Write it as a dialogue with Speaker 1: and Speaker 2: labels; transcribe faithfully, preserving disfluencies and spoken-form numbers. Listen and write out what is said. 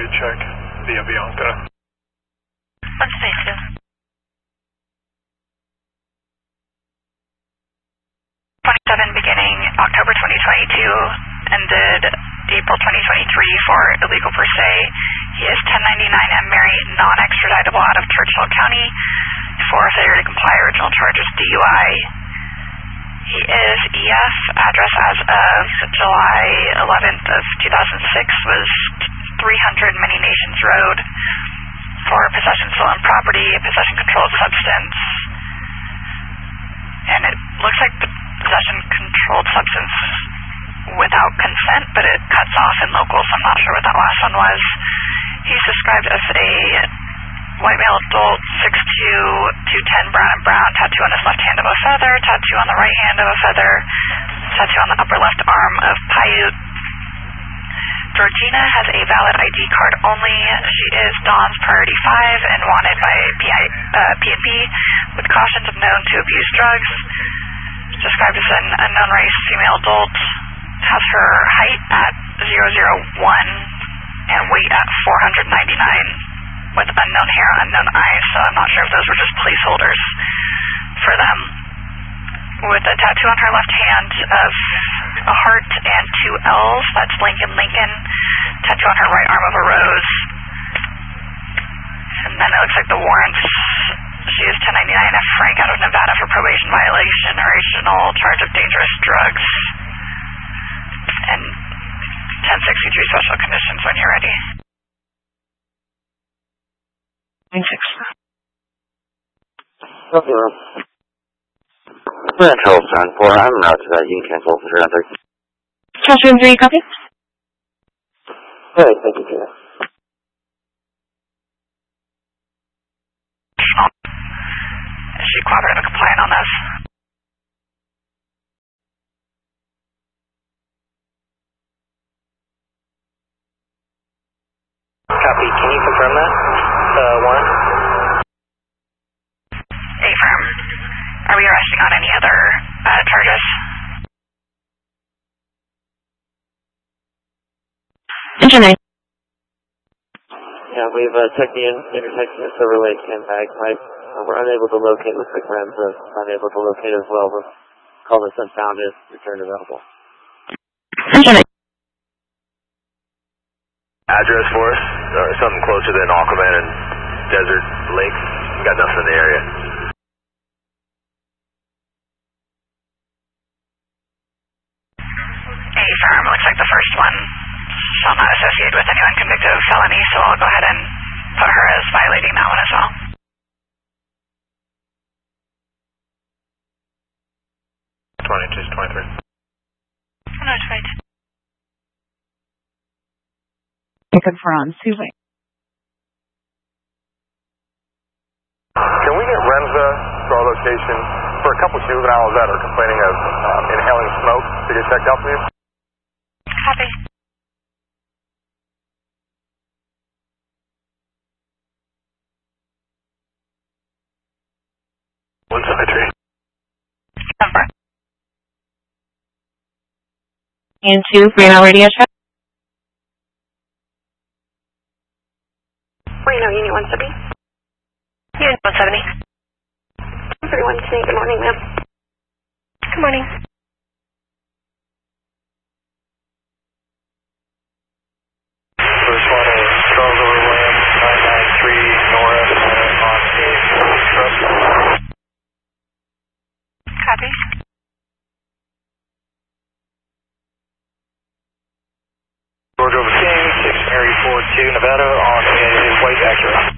Speaker 1: runway check via Bianca.
Speaker 2: On space two. twenty-seven beginning October twenty twenty-two, ended April twenty twenty-three for illegal per se. He is ten ninety-nine M Mary, non-extraditable out of Churchill County for failure to comply original charges D U I. He is E F, address as of July eleventh of two thousand six was three hundred Many Nations Road for possession of stolen property, possession controlled substance, and it looks like the possession controlled substance without consent, but it cuts off in locals. I'm not sure what that last one was. He's described as a white male adult, six two, two ten, brown and brown, tattoo on his left hand of a feather, tattoo on the right hand of a feather, tattoo on the upper left arm of Paiute. Georgina has a valid I D card only. She is Dawn's Priority five and wanted by P N B with cautions of known to abuse drugs. Described as an unknown race, female adult, has her height at zero zero one and weight at four hundred ninety-nine with unknown hair, unknown eyes, so I'm not sure if those were just placeholders for them. With a tattoo on her left hand of a heart and two L's, that's Lincoln Lincoln. Tattoo on her right arm of a rose. And then it looks like the warrants. She is ten ninety-nine F Frank out of Nevada for probation violation, original charge of dangerous drugs, and ten sixty-three special conditions when you're ready.
Speaker 3: nine six.
Speaker 4: Zero. We're in Charles Town four. I'm out to that. You can cancel for sure.
Speaker 3: Classroom three, copy.
Speaker 4: Hey, thank you, Tina.
Speaker 2: Is she cooperative and compliant on this?
Speaker 4: Copy. Can you confirm that? Uh, warrant?
Speaker 2: Affirm. Are we arresting on any other uh, charges?
Speaker 3: Internet.
Speaker 4: Yeah, we've uh, checked the intersection at Silver Lake and Bag Pipe. Uh, we're unable to locate. Looks like Rams are unable to locate as well. We're calling this unfound as returned available.
Speaker 3: Internet.
Speaker 5: Address for us, or something closer than Aquaman and Desert Lake. We got nothing in the area.
Speaker 2: Affirm. Looks like the first one shall not associate with anyone convicted of felony, so I'll go ahead and put her as violating that one as well.
Speaker 1: twenty-two, twenty-three.
Speaker 2: Oh, no, it's right.
Speaker 3: Jacob Franz, Suway.
Speaker 6: Can we get Remza to our location for a couple juveniles that are complaining of um, inhaling smoke to get checked out, please?
Speaker 2: Copy.
Speaker 5: one seventy-three.
Speaker 2: Number.
Speaker 3: Into Reno Radio Check.
Speaker 7: Reno, Unit one seventy.
Speaker 2: Unit one seventy.
Speaker 7: Everyone say good morning, ma'am.
Speaker 2: Good morning.
Speaker 1: First one is Charles Overland, nine nine three North on Trust.
Speaker 2: Copy.
Speaker 1: George Over King, six Mary four two Nevada on a white Acura.